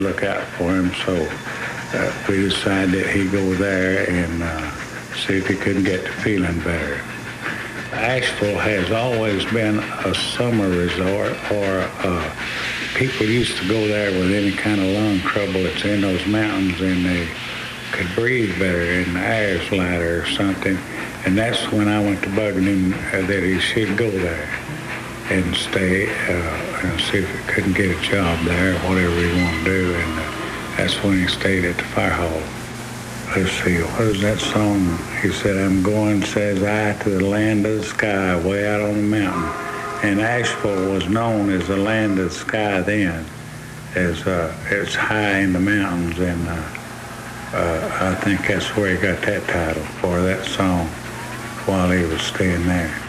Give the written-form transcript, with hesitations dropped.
look out for him. So we decided that he'd go there and see if he couldn't get to feeling better. Asheville has always been a summer resort, or people used to go there with any kind of lung trouble that's in those mountains, and they could breathe better and the air's lighter or something. And that's when I went to bugging him that he should go there and stay and see if he couldn't get a job there, whatever he wanted to do. And that's when he stayed at the fire hall. Let's see, what is that song? He said, I'm going, says I, to the land of the sky, way out on the mountain. And Asheville was known as the land of the sky then, as it's high in the mountains, and I think that's where he got that title for that song while he was staying there.